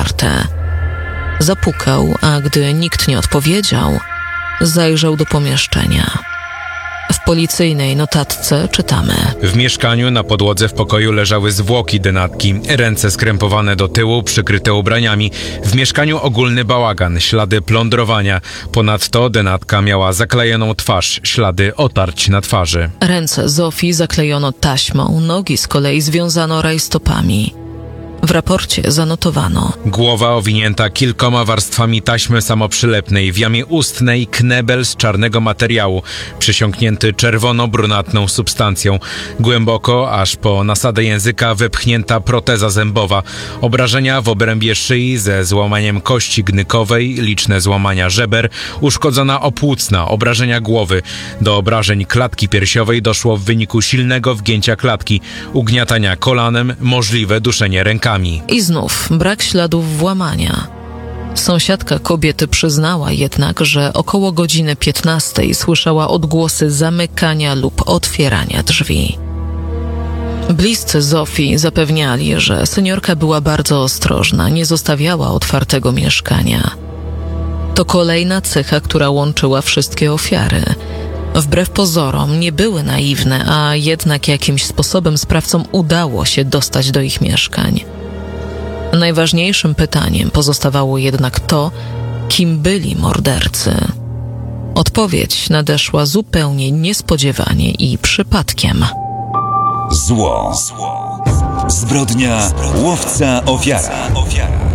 otwarte. Zapukał, a gdy nikt nie odpowiedział, zajrzał do pomieszczenia. W policyjnej notatce czytamy: W mieszkaniu na podłodze w pokoju leżały zwłoki denatki, ręce skrępowane do tyłu, przykryte ubraniami. W mieszkaniu ogólny bałagan, ślady plądrowania. Ponadto denatka miała zaklejoną twarz, ślady otarć na twarzy. Ręce Zofii zaklejono taśmą, nogi z kolei związano rajstopami. W raporcie zanotowano: Głowa owinięta kilkoma warstwami taśmy samoprzylepnej, w jamie ustnej knebel z czarnego materiału, przysiąknięty czerwono-brunatną substancją. Głęboko, aż po nasadę języka, wepchnięta proteza zębowa. Obrażenia w obrębie szyi ze złamaniem kości gnykowej, liczne złamania żeber, uszkodzona opłucna, obrażenia głowy. Do obrażeń klatki piersiowej doszło w wyniku silnego wgięcia klatki, ugniatania kolanem, możliwe duszenie rękami. I znów brak śladów włamania. Sąsiadka kobiety przyznała jednak, że około godziny 15 słyszała odgłosy zamykania lub otwierania drzwi. Bliscy Zofii zapewniali, że seniorka była bardzo ostrożna, nie zostawiała otwartego mieszkania. To kolejna cecha, która łączyła wszystkie ofiary. Wbrew pozorom nie były naiwne, a jednak jakimś sposobem sprawcom udało się dostać do ich mieszkań. Najważniejszym pytaniem pozostawało jednak to, kim byli mordercy. Odpowiedź nadeszła zupełnie niespodziewanie i przypadkiem. Zło. Zbrodnia, łowca, ofiara.